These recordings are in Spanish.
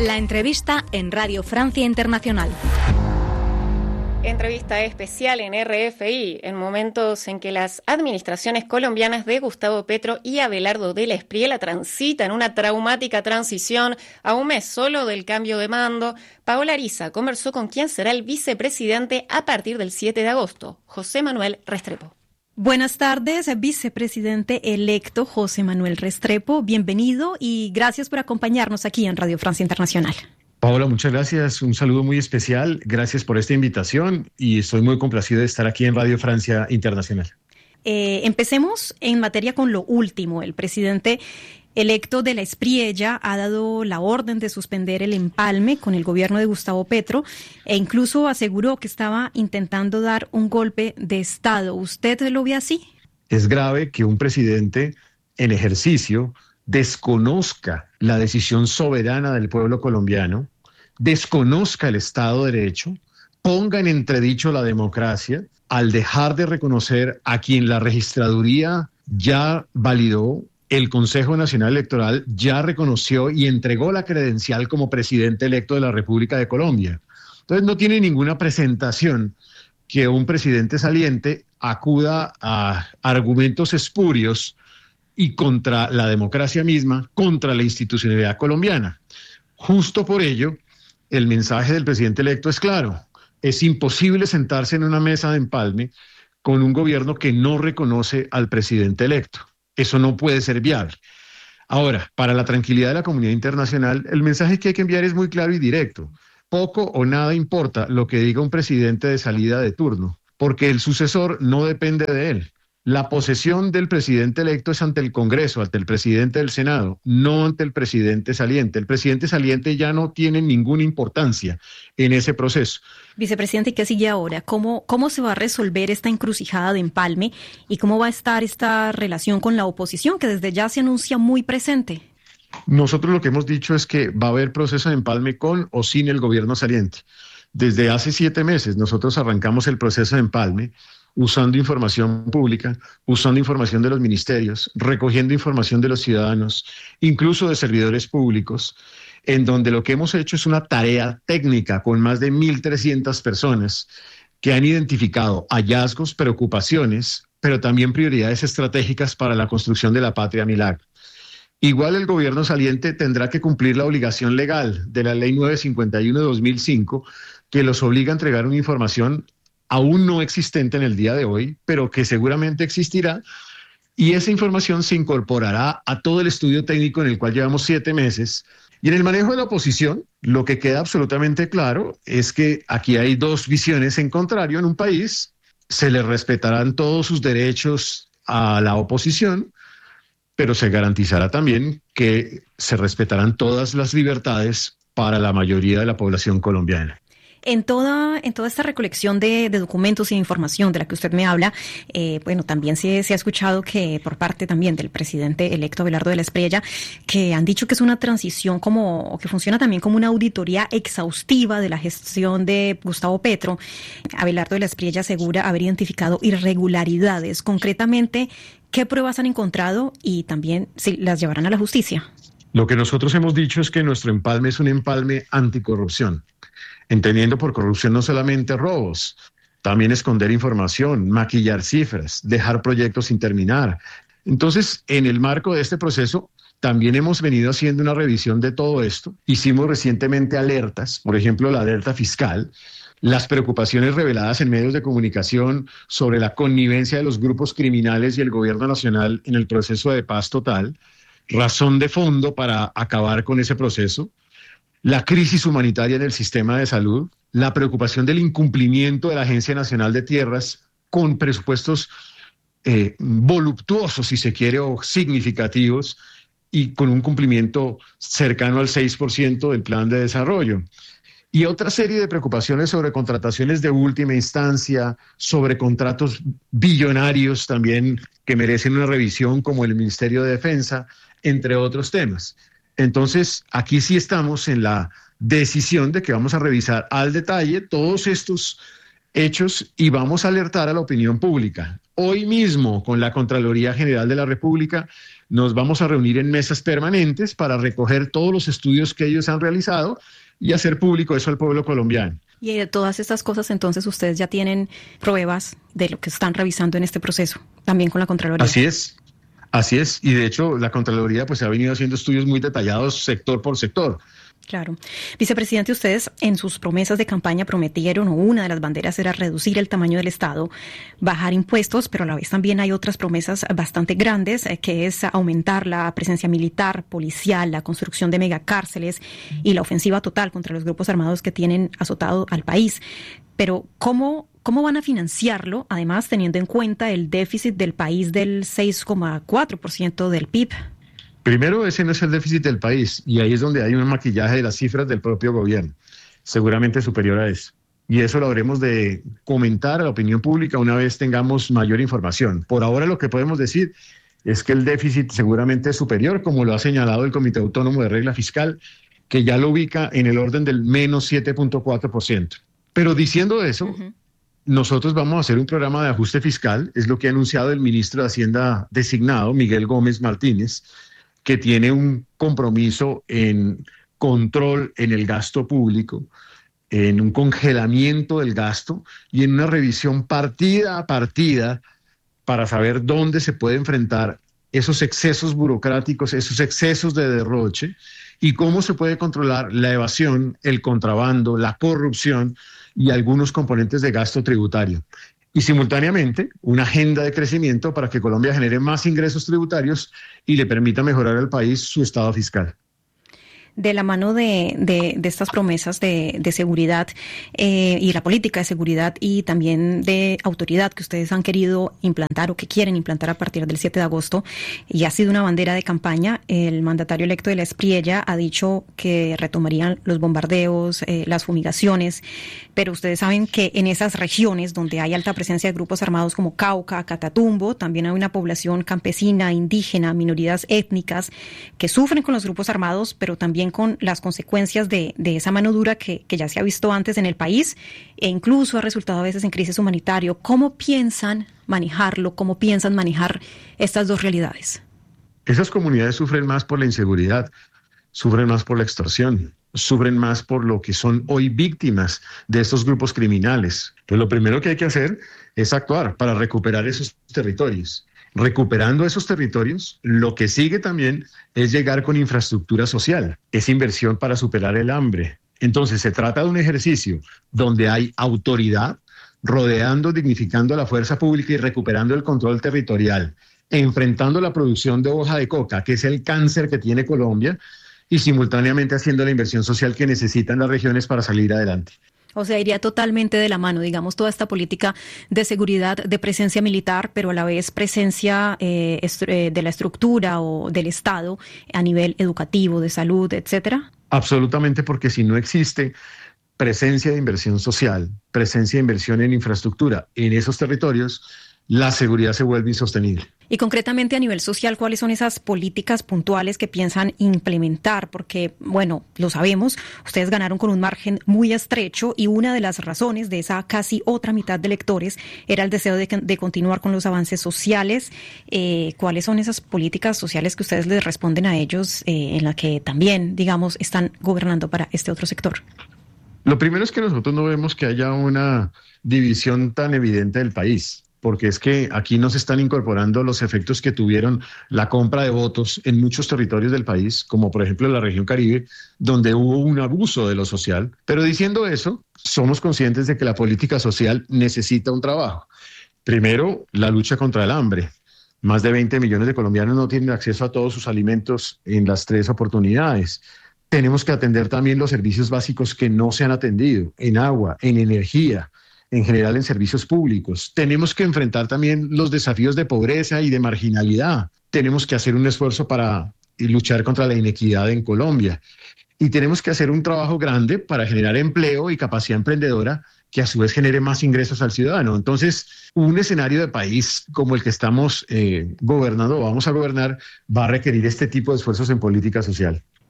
La entrevista en Radio Francia Internacional. Entrevista especial en RFI, en momentos en que las administraciones colombianas de Gustavo Petro y Abelardo de la Espriella transitan una traumática transición a un mes solo del cambio de mando. Paola Ariza conversó con quien será el vicepresidente a partir del 7 de agosto, José Manuel Restrepo. Buenas tardes, vicepresidente electo José Manuel Restrepo. Bienvenido y gracias por acompañarnos aquí en Radio Francia Internacional. Paola, muchas gracias. Un saludo muy especial. Gracias por esta invitación y estoy muy complacido de estar aquí en Radio Francia Internacional. Empecemos en materia con lo último. El presidente electo de la Espriella ha dado la orden de suspender el empalme con el gobierno de Gustavo Petro e incluso aseguró que estaba intentando dar un golpe de Estado. ¿Usted lo ve así? Es grave que un presidente en ejercicio desconozca la decisión soberana del pueblo colombiano, desconozca el Estado de Derecho, ponga en entredicho la democracia al dejar de reconocer a quien la registraduría ya validó, el Consejo Nacional Electoral ya reconoció y entregó la credencial como presidente electo de la República de Colombia. Entonces no tiene ninguna presentación que un presidente saliente acuda a argumentos espurios y contra la democracia misma, contra la institucionalidad colombiana. Justo por ello, el mensaje del presidente electo es claro. Es imposible sentarse en una mesa de empalme con un gobierno que no reconoce al presidente electo. Eso no puede ser viable. Ahora, para la tranquilidad de la comunidad internacional, el mensaje que hay que enviar es muy claro y directo. Poco o nada importa lo que diga un presidente de salida de turno, porque el sucesor no depende de él. La posesión del presidente electo es ante el Congreso, ante el presidente del Senado, no ante el presidente saliente. El presidente saliente ya no tiene ninguna importancia en ese proceso. Vicepresidente, ¿y qué sigue ahora? ¿Cómo se va a resolver esta encrucijada de empalme y cómo va a estar esta relación con la oposición que desde ya se anuncia muy presente? Nosotros lo que hemos dicho es que va a haber proceso de empalme con o sin el gobierno saliente. Desde hace 7 meses nosotros arrancamos el proceso de empalme usando información pública, usando información de los ministerios, recogiendo información de los ciudadanos, incluso de servidores públicos, en donde lo que hemos hecho es una tarea técnica con más de 1.300 personas que han identificado hallazgos, preocupaciones, pero también prioridades estratégicas para la construcción de la patria milagro. Igual el gobierno saliente tendrá que cumplir la obligación legal de la Ley 951 de 2005, que los obliga a entregar una información aún no existente en el día de hoy, pero que seguramente existirá, y esa información se incorporará a todo el estudio técnico en el cual llevamos 7 meses. Y en el manejo de la oposición, lo que queda absolutamente claro es que aquí hay 2 visiones en contrario en un país. Se le respetarán todos sus derechos a la oposición, pero se garantizará también que se respetarán todas las libertades para la mayoría de la población colombiana. En toda esta recolección de documentos y de información de la que usted me habla, también se ha escuchado que por parte también del presidente electo Abelardo de la Espriella, que han dicho que es una transición que funciona también como una auditoría exhaustiva de la gestión de Gustavo Petro. Abelardo de la Espriella asegura haber identificado irregularidades. Concretamente, ¿qué pruebas han encontrado y también si las llevarán a la justicia? Lo que nosotros hemos dicho es que nuestro empalme es un empalme anticorrupción, entendiendo por corrupción no solamente robos, también esconder información, maquillar cifras, dejar proyectos sin terminar. Entonces, en el marco de este proceso, también hemos venido haciendo una revisión de todo esto. Hicimos recientemente alertas, por ejemplo, la alerta fiscal, las preocupaciones reveladas en medios de comunicación sobre la connivencia de los grupos criminales y el gobierno nacional en el proceso de paz total, razón de fondo para acabar con ese proceso. La crisis humanitaria en el sistema de salud, la preocupación del incumplimiento de la Agencia Nacional de Tierras con presupuestos voluptuosos, si se quiere, o significativos, y con un cumplimiento cercano al 6% del plan de desarrollo. Y otra serie de preocupaciones sobre contrataciones de última instancia, sobre contratos billonarios también que merecen una revisión, como el Ministerio de Defensa, entre otros temas. Entonces, aquí sí estamos en la decisión de que vamos a revisar al detalle todos estos hechos y vamos a alertar a la opinión pública. Hoy mismo, con la Contraloría General de la República, nos vamos a reunir en mesas permanentes para recoger todos los estudios que ellos han realizado y hacer público eso al pueblo colombiano. Y de todas estas cosas, entonces, ustedes ya tienen pruebas de lo que están revisando en este proceso, también con la Contraloría. Así es. Y de hecho, la Contraloría pues ha venido haciendo estudios muy detallados sector por sector. Claro. Vicepresidente, ustedes en sus promesas de campaña prometieron, o una de las banderas era reducir el tamaño del Estado, bajar impuestos, pero a la vez también hay otras promesas bastante grandes, que es aumentar la presencia militar, policial, la construcción de megacárceles y la ofensiva total contra los grupos armados que tienen azotado al país. Pero ¿cómo van a financiarlo, además teniendo en cuenta el déficit del país del 6,4% del PIB? Primero, ese no es el déficit del país, y ahí es donde hay un maquillaje de las cifras del propio gobierno, seguramente superior a eso. Y eso lo habremos de comentar a la opinión pública una vez tengamos mayor información. Por ahora lo que podemos decir es que el déficit seguramente es superior, como lo ha señalado el Comité Autónomo de Regla Fiscal, que ya lo ubica en el orden del menos 7,4%. Pero diciendo eso, nosotros vamos a hacer un programa de ajuste fiscal, es lo que ha anunciado el ministro de Hacienda designado, Miguel Gómez Martínez, que tiene un compromiso en control en el gasto público, en un congelamiento del gasto y en una revisión partida a partida para saber dónde se puede enfrentar esos excesos burocráticos, esos excesos de derroche y cómo se puede controlar la evasión, el contrabando, la corrupción y algunos componentes de gasto tributario. Y simultáneamente una agenda de crecimiento para que Colombia genere más ingresos tributarios y le permita mejorar al país su estado fiscal. De la mano de estas promesas de seguridad y la política de seguridad y también de autoridad que ustedes han querido implantar o que quieren implantar a partir del 7 de agosto y ha sido una bandera de campaña, el mandatario electo de la Espriella ha dicho que retomarían los bombardeos, las fumigaciones, pero ustedes saben que en esas regiones donde hay alta presencia de grupos armados como Cauca, Catatumbo, también hay una población campesina, indígena, minorías étnicas que sufren con los grupos armados, pero también con las consecuencias de esa mano dura que ya se ha visto antes en el país e incluso ha resultado a veces en crisis humanitaria. ¿Cómo piensan manejarlo? ¿Cómo piensan manejar estas dos realidades? Esas comunidades sufren más por la inseguridad, sufren más por la extorsión, sufren más por lo que son hoy víctimas de estos grupos criminales. Entonces, lo primero que hay que hacer es actuar para recuperar esos territorios. Recuperando esos territorios, lo que sigue también es llegar con infraestructura social, es inversión para superar el hambre. Entonces se trata de un ejercicio donde hay autoridad rodeando, dignificando a la fuerza pública y recuperando el control territorial, enfrentando la producción de hoja de coca, que es el cáncer que tiene Colombia, y simultáneamente haciendo la inversión social que necesitan las regiones para salir adelante. O sea, iría totalmente de la mano, digamos, toda esta política de seguridad, de presencia militar, pero a la vez presencia de la estructura o del Estado a nivel educativo, de salud, etcétera. Absolutamente, porque si no existe presencia de inversión social, presencia de inversión en infraestructura en esos territorios, la seguridad se vuelve insostenible. Y concretamente a nivel social, ¿cuáles son esas políticas puntuales que piensan implementar? Porque, bueno, lo sabemos, ustedes ganaron con un margen muy estrecho y una de las razones de esa casi otra mitad de electores era el deseo de continuar con los avances sociales. ¿Cuáles son esas políticas sociales que ustedes les responden a ellos en la que también, digamos, están gobernando para este otro sector? Lo primero es que nosotros no vemos que haya una división tan evidente del país, porque es que aquí no se están incorporando los efectos que tuvieron la compra de votos en muchos territorios del país, como por ejemplo en la región Caribe, donde hubo un abuso de lo social. Pero diciendo eso, somos conscientes de que la política social necesita un trabajo. Primero, la lucha contra el hambre. Más de 20 millones de colombianos no tienen acceso a todos sus alimentos en las 3 oportunidades. Tenemos que atender también los servicios básicos que no se han atendido, en agua, en energía, en general en servicios públicos. Tenemos que enfrentar también los desafíos de pobreza y de marginalidad. Tenemos que hacer un esfuerzo para luchar contra la inequidad en Colombia. Y tenemos que hacer un trabajo grande para generar empleo y capacidad emprendedora que a su vez genere más ingresos al ciudadano. Entonces, un escenario de país como el que estamos gobernando o vamos a gobernar va a requerir este tipo de esfuerzos en política social.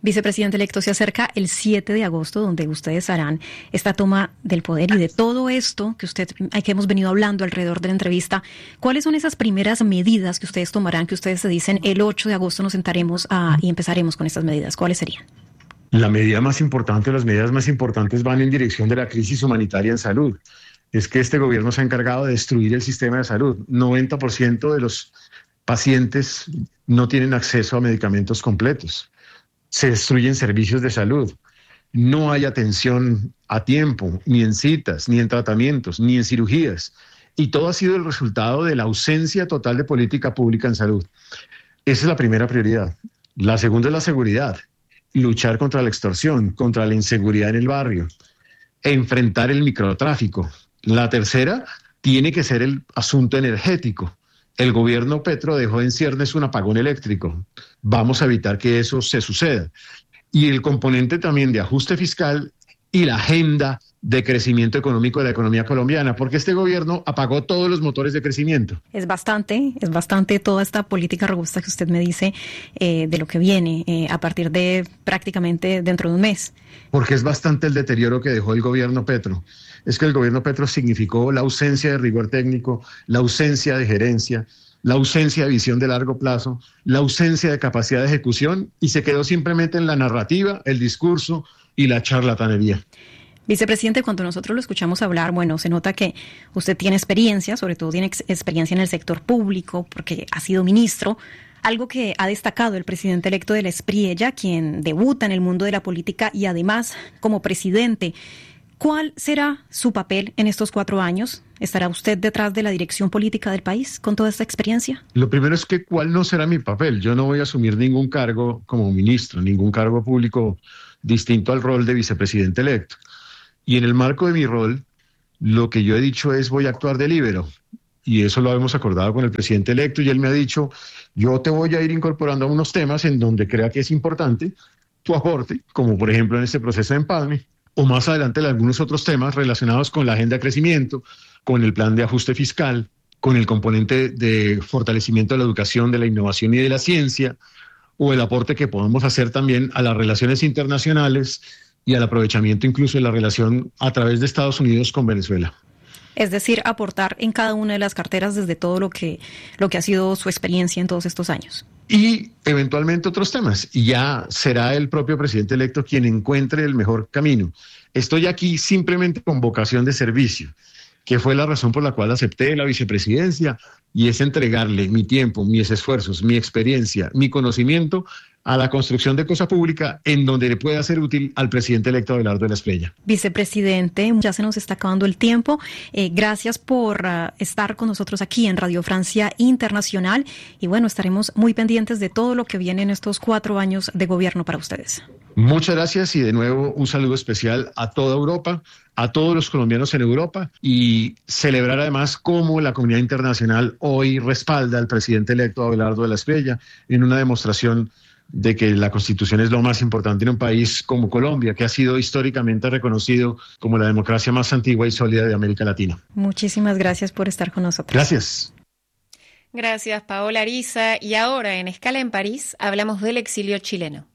Vicepresidente electo, se acerca el 7 de agosto, donde ustedes harán esta toma del poder, y de todo esto que hemos venido hablando alrededor de la entrevista, ¿cuáles son esas primeras medidas que ustedes tomarán, que ustedes se dicen el 8 de agosto nos sentaremos y empezaremos con estas medidas? ¿Cuáles serían? La medida más importante, las medidas más importantes van en dirección de la crisis humanitaria en salud. Es que este gobierno se ha encargado de destruir el sistema de salud. 90% de los pacientes no tienen acceso a medicamentos completos. Se destruyen servicios de salud. No hay atención a tiempo, ni en citas, ni en tratamientos, ni en cirugías. Y todo ha sido el resultado de la ausencia total de política pública en salud. Esa es la primera prioridad. La segunda es la seguridad. Luchar contra la extorsión, contra la inseguridad en el barrio, enfrentar el microtráfico. La tercera tiene que ser el asunto energético. El gobierno Petro dejó en ciernes un apagón eléctrico. Vamos a evitar que eso se suceda. Y el componente también de ajuste fiscal y la agenda de crecimiento económico de la economía colombiana, porque este gobierno apagó todos los motores de crecimiento. Es bastante toda esta política robusta que usted me dice de lo que viene a partir de prácticamente dentro de un mes. Porque es bastante el deterioro que dejó el gobierno Petro. Es que el gobierno Petro significó la ausencia de rigor técnico, la ausencia de gerencia, la ausencia de visión de largo plazo, la ausencia de capacidad de ejecución, y se quedó simplemente en la narrativa, el discurso y la charlatanería. Vicepresidente, cuando nosotros lo escuchamos hablar, bueno, se nota que usted tiene experiencia, sobre todo tiene experiencia en el sector público, porque ha sido ministro. Algo que ha destacado el presidente electo de la Espriella, quien debuta en el mundo de la política y además como presidente. ¿Cuál será su papel en estos 4 años? ¿Estará usted detrás de la dirección política del país con toda esta experiencia? Lo primero es que ¿cuál no será mi papel? Yo no voy a asumir ningún cargo como ministro, ningún cargo público distinto al rol de vicepresidente electo. Y en el marco de mi rol, lo que yo he dicho es voy a actuar de líbero. Y eso lo hemos acordado con el presidente electo, y él me ha dicho, yo te voy a ir incorporando a unos temas en donde crea que es importante tu aporte, como por ejemplo en este proceso de empalme, o más adelante en algunos otros temas relacionados con la agenda de crecimiento, con el plan de ajuste fiscal, con el componente de fortalecimiento de la educación, de la innovación y de la ciencia, o el aporte que podamos hacer también a las relaciones internacionales y al aprovechamiento incluso de la relación a través de Estados Unidos con Venezuela. Es decir, aportar en cada una de las carteras desde todo lo que ha sido su experiencia en todos estos años. Y eventualmente otros temas. Y ya será el propio presidente electo quien encuentre el mejor camino. Estoy aquí simplemente con vocación de servicio, que fue la razón por la cual acepté la vicepresidencia, y es entregarle mi tiempo, mis esfuerzos, mi experiencia, mi conocimiento a la construcción de cosa pública en donde le pueda ser útil al presidente electo Abelardo de la Espriella. Vicepresidente, ya se nos está acabando el tiempo. Gracias por estar con nosotros aquí en Radio Francia Internacional, y bueno, estaremos muy pendientes de todo lo que viene en estos 4 años de gobierno para ustedes. Muchas gracias, y de nuevo un saludo especial a toda Europa, a todos los colombianos en Europa, y celebrar además cómo la comunidad internacional hoy respalda al presidente electo Abelardo de la Espriella en una demostración de que la Constitución es lo más importante en un país como Colombia, que ha sido históricamente reconocido como la democracia más antigua y sólida de América Latina. Muchísimas gracias por estar con nosotros. Gracias. Gracias, Paola Ariza. Y ahora, en Escala en París, hablamos del exilio chileno.